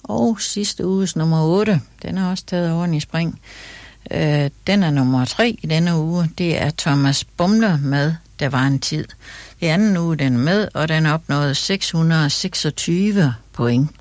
Og sidste uges nummer 8, den er også taget over i spring. Den er nummer 3 i denne uge. Det er Thomas Bumler med Der var en tid. I anden uge den er med, og den opnåede 626 point.